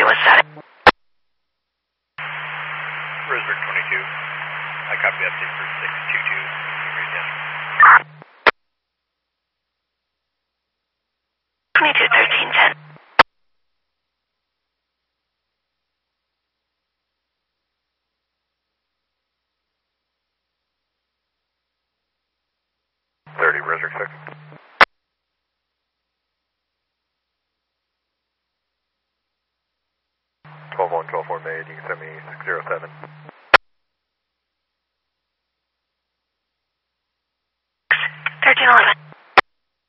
copy, what's that? Risberg 22. I copy update for 622. Right down. 221310. Risberg 6. 12-1, 12-4 May, you can send me 607.